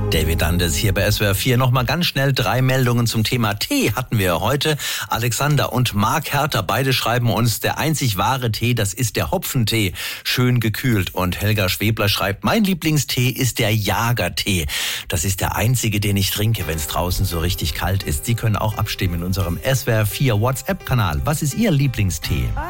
David Dandes hier bei SWR 4. Nochmal ganz schnell 3 Meldungen zum Thema Tee hatten wir heute. Alexander und Marc Herter, beide schreiben uns, der einzig wahre Tee, das ist der Hopfentee, schön gekühlt. Und Helga Schwebler schreibt, mein Lieblingstee ist der Jagertee. Das ist der einzige, den ich trinke, wenn es draußen so richtig kalt ist. Sie können auch abstimmen in unserem SWR 4 WhatsApp-Kanal. Was ist Ihr Lieblingstee?